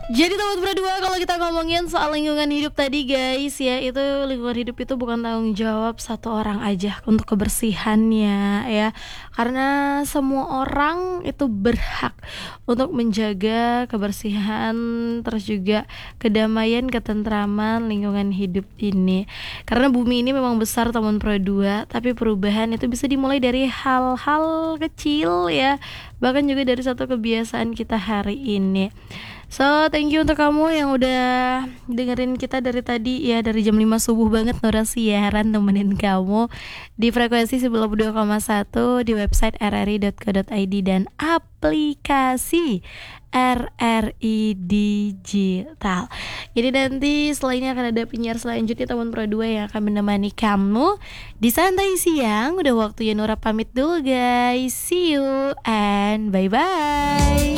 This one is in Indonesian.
Jadi teman berdua, kalau kita ngomongin soal lingkungan hidup tadi guys ya, itu lingkungan hidup itu bukan tanggung jawab satu orang aja untuk kebersihannya ya. Karena semua orang itu berhak untuk menjaga kebersihan, terus juga kedamaian, ketentraman lingkungan hidup ini. Karena bumi ini memang besar teman berdua, tapi perubahan itu bisa dimulai dari hal-hal kecil ya. Bahkan juga dari satu kebiasaan kita hari ini. So, thank you untuk kamu yang udah dengerin kita dari tadi ya, dari jam 5 subuh banget Nora siaran temenin kamu di frekuensi 92,1 di website rri.co.id dan aplikasi RRI Digital. Jadi nanti selainnya akan ada penyiar selanjutnya teman Pro 2 yang akan menemani kamu di Santai Siang. Udah waktunya Nora pamit dulu guys. See you and bye-bye.